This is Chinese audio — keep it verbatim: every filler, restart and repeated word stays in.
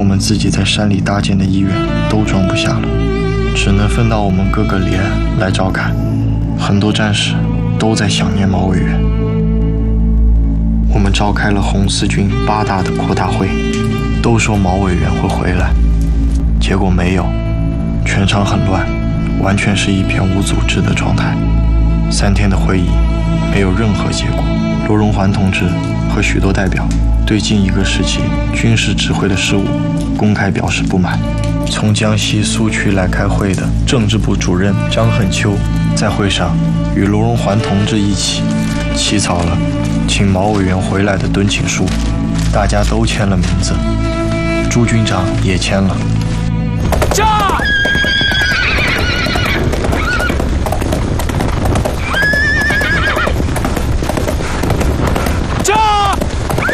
们自己在山里搭建的医院都装不下了，只能分到我们哥哥连来照看。很多战士都在想念毛委员。我们召开了红四军八大的扩大会，都说毛委员会回来，结果没有，全场很乱，完全是一片无组织的状态。三天的会议没有任何结果。罗荣桓同志和许多代表对近一个时期军事指挥的失误公开表示不满。从江西苏区来开会的政治部主任张恨秋在会上与罗荣桓同志一起起草了请毛委员回来的敦请书，大家都签了名字，朱军长也签了。 战！